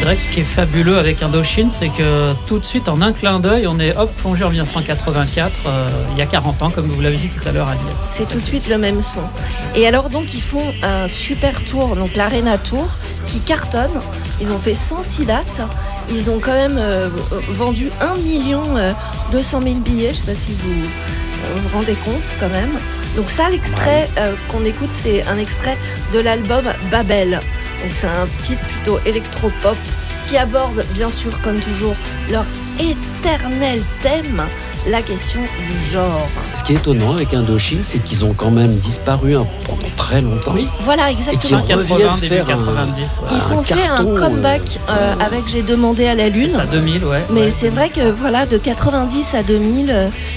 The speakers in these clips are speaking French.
C'est vrai que ce qui est fabuleux avec Indochine, c'est que tout de suite, en un clin d'œil, on est plongé en 1984, il y a 40 ans, comme vous l'avez dit tout à l'heure, Agnès. C'est tout de suite le même son. Et alors donc, ils font un super tour, donc l'Arena Tour, qui cartonne. Ils ont fait 106 dates. Ils ont quand même vendu 1 200 000 billets. Je ne sais pas si vous vous rendez compte quand même. Donc ça, l'extrait qu'on écoute, c'est un extrait de l'album Babel. Donc c'est un titre plutôt électropop qui aborde, bien sûr, comme toujours, leur éternel thème, la question du genre. Ce qui est étonnant avec Indochine, c'est qu'ils ont quand même disparu pendant très longtemps. Oui, voilà, exactement. Et qui reviennent faire 90. Ils ont fait un comeback avec J'ai demandé à la Lune. C'est ça, 2000, ouais. Mais c'est vrai que voilà, de 90 à 2000,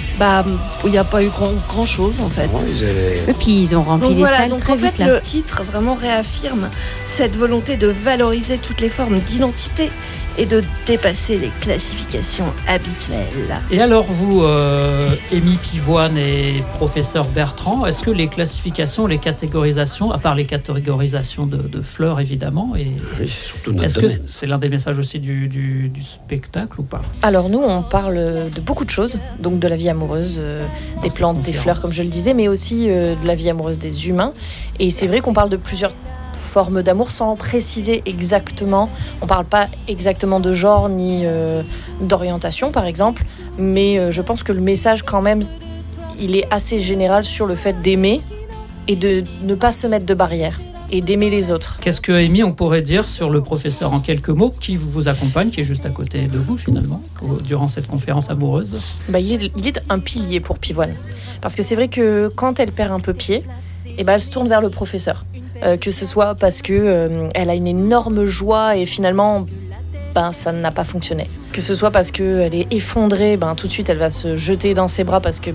il n'y a pas eu grand chose en fait. Et puis ils ont rempli les salles donc très en vite fait, là. le titre vraiment réaffirme cette volonté de valoriser toutes les formes d'identité et de dépasser les classifications habituelles. Et alors vous, Émy Pivoine et professeur Bertrand, est-ce que les classifications, les catégorisations, à part les catégorisations de fleurs évidemment, oui, surtout notre est-ce domaine. que c'est l'un des messages aussi du spectacle ou pas? Alors nous, on parle de beaucoup de choses, donc de la vie amoureuse, des plantes, des fleurs, comme je le disais, mais aussi de la vie amoureuse des humains. Et c'est vrai qu'on parle de plusieurs formes d'amour sans préciser exactement. On parle pas exactement de genre ni d'orientation, par exemple, mais je pense que le message, quand même, il est assez général sur le fait d'aimer et de ne pas se mettre de barrières et d'aimer les autres. Qu'est-ce que, Émy, on pourrait dire sur le professeur en quelques mots qui vous accompagne, qui est juste à côté de vous finalement, durant cette conférence amoureuse? Il est un pilier pour Pivoine. Parce que c'est vrai que quand elle perd un peu pied, elle se tourne vers le professeur. Que ce soit parce que elle a une énorme joie et finalement ça n'a pas fonctionné. Que ce soit parce qu'elle est effondrée, tout de suite elle va se jeter dans ses bras parce que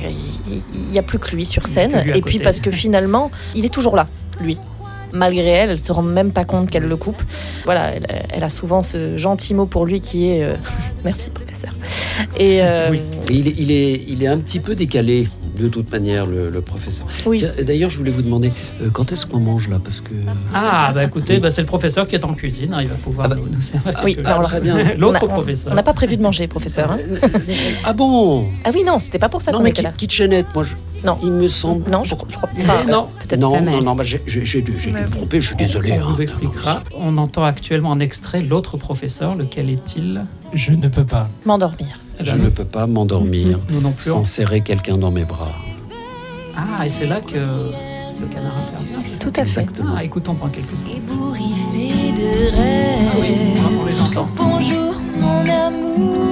il y a plus que lui sur scène. Et puis parce que finalement il est toujours là, lui. Malgré elle se rend même pas compte qu'elle le coupe. Voilà, elle a souvent ce gentil mot pour lui qui est merci professeur. Et oui. Il est un petit peu décalé de toute manière, le professeur. Oui. Tiens, d'ailleurs, je voulais vous demander quand est-ce qu'on mange là, parce que écoutez, c'est le professeur qui est en cuisine, il va pouvoir nous servir. Oui, très bien. L'autre professeur. On n'a pas prévu de manger, professeur. Ah bon? Ah oui, non, c'était pas pour ça qu'on était là. Kitchenette, moi. Non. Il me semble. Non, je crois pas. Non, peut-être non, pas mal. non, j'ai dû me tromper, je suis désolé. On vous expliquera. On entend actuellement un extrait, l'autre professeur, lequel est-il? Je ne peux pas m'endormir. Je ne peux pas m'endormir sans serrer quelqu'un dans mes bras. Ah, et c'est là que le canard intervient. Tout à fait. Exactement. Ah, écoutons pendant quelques secondes. Ébouriffé de rêves. Ah oui, on les entend. Bonjour mon amour.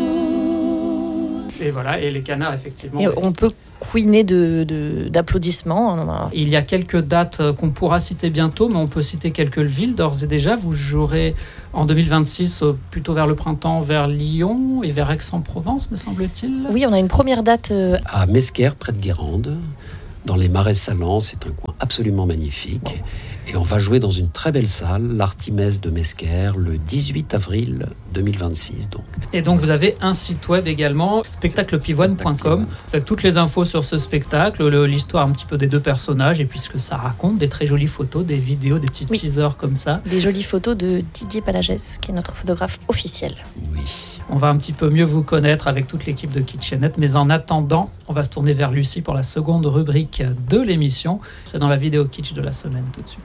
Et voilà, et les canards, effectivement. Et on peut couiner d'applaudissements. Il y a quelques dates qu'on pourra citer bientôt, mais on peut citer quelques villes d'ores et déjà. Vous jouerez en 2026 plutôt vers le printemps, vers Lyon et vers Aix-en-Provence, me semble-t-il. Oui, on a une première date à Mesquer, près de Guérande, dans les Marais salants. C'est un coin absolument magnifique. Bon. Et on va jouer dans une très belle salle, l'Artimès de Mesquer, le 18 avril 2026. Donc. Et donc vous avez un site web également, spectaclepivoine.com, avec toutes les infos sur ce spectacle, l'histoire un petit peu des deux personnages, et puis ce que ça raconte, des très jolies photos, des vidéos, des petits teasers comme ça. Des jolies photos de Didier Palagès, qui est notre photographe officiel. Oui. On va un petit peu mieux vous connaître avec toute l'équipe de Kitchenette, mais en attendant, on va se tourner vers Lucie pour la seconde rubrique de l'émission. C'est dans la vidéo kitsch de la semaine tout de suite.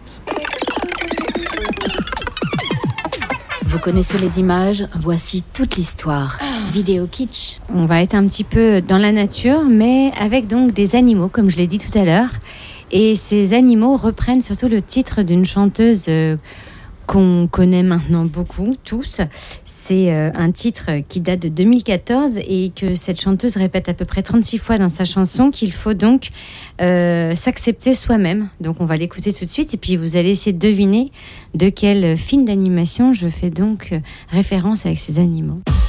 Vous connaissez les images, voici toute l'histoire. Vidéo kitsch. On va être un petit peu dans la nature, mais avec donc des animaux, comme je l'ai dit tout à l'heure. Et ces animaux reprennent surtout le titre d'une chanteuse qu'on connaît maintenant beaucoup, tous. C'est un titre qui date de 2014 et que cette chanteuse répète à peu près 36 fois dans sa chanson qu'il faut donc s'accepter soi-même. Donc on va l'écouter tout de suite et puis vous allez essayer de deviner de quel film d'animation je fais donc référence avec ces animaux.